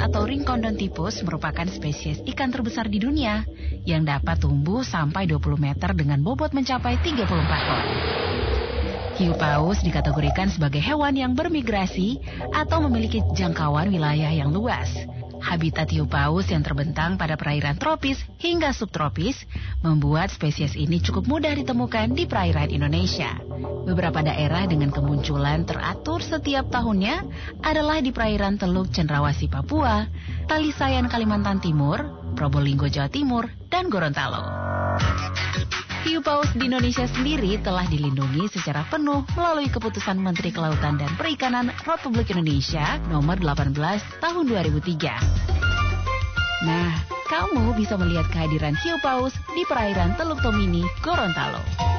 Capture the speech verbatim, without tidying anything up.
atau Ringcondontipus merupakan spesies ikan terbesar di dunia yang dapat tumbuh sampai dua puluh meter dengan bobot mencapai tiga puluh empat ton. Hiu paus dikategorikan sebagai hewan yang bermigrasi atau memiliki jangkauan wilayah yang luas. Habitat hiu paus yang terbentang pada perairan tropis hingga subtropis membuat spesies ini cukup mudah ditemukan di perairan Indonesia. Beberapa daerah dengan kemunculan teratur setiap tahunnya adalah di perairan Teluk Cendrawasih Papua, Talisayan Kalimantan Timur, Probolinggo Jawa Timur, dan Gorontalo. Hiu paus di Indonesia sendiri telah dilindungi secara penuh melalui keputusan Menteri Kelautan dan Perikanan Republik Indonesia nomor delapan belas tahun dua ribu tiga. Nah, kamu bisa melihat kehadiran hiu paus di perairan Teluk Tomini, Gorontalo.